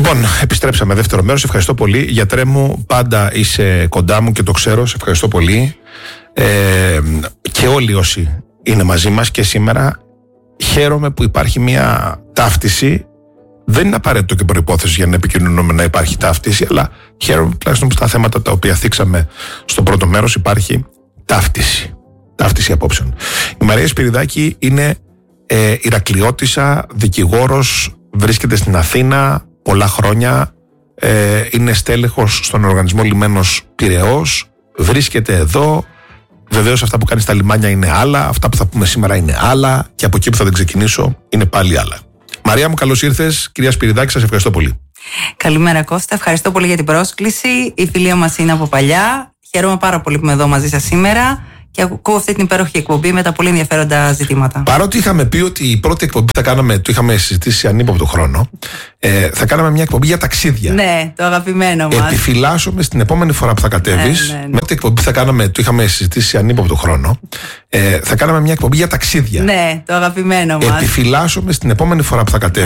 Λοιπόν, επιστρέψαμε δεύτερο μέρος. Ευχαριστώ πολύ. Γιατρέ μου, πάντα είσαι κοντά μου και το ξέρω. Σε ευχαριστώ πολύ. Και όλοι όσοι είναι μαζί μας και σήμερα, χαίρομαι που υπάρχει μια ταύτιση. Δεν είναι απαραίτητο και προϋπόθεση για να επικοινωνούμε να υπάρχει ταύτιση, αλλά χαίρομαι τουλάχιστον που στα θέματα τα οποία θίξαμε στο πρώτο μέρος υπάρχει ταύτιση. Ταύτιση απόψεων. Η Μαρία Σπυριδάκη είναι Ηρακλειώτισσα, δικηγόρος, βρίσκεται στην Αθήνα πολλά χρόνια, είναι στέλεχος στον οργανισμό Λιμένος Πειραιώς, βρίσκεται εδώ. Βεβαίως αυτά που κάνει στα λιμάνια είναι άλλα, αυτά που θα πούμε σήμερα είναι άλλα και από εκεί που θα δεν ξεκινήσω είναι πάλι άλλα. Μαρία μου, καλώς ήρθες. Κυρία Σπυριδάκη, σας ευχαριστώ πολύ. Καλημέρα Κώστα, ευχαριστώ πολύ για την πρόσκληση. Η φιλία μας είναι από παλιά. Χαίρομαι πάρα πολύ που είμαι εδώ μαζί σας σήμερα και ακούω αυτή την υπέροχη εκπομπή με τα πολύ ενδιαφέροντα ζητήματα. Παρότι είχαμε πει ότι η πρώτη εκπομπή που θα κάναμε, το είχαμε συζητήσει σε ανύποπτο χρόνο, θα κάναμε μια εκπομπή για ταξίδια. Ναι, το αγαπημένο μας. Επιφυλάσσομαι στην επόμενη φορά που θα κατέβεις. Ναι. Με πρώτη εκπομπή που θα κάναμε, το είχαμε συζητήσει σε ανύποπτο χρόνο, θα κάναμε μια εκπομπή για ταξίδια. Ναι, το αγαπημένο μας. Επιφυλάσσομαι στην επόμενη φορά που θα κατέβεις.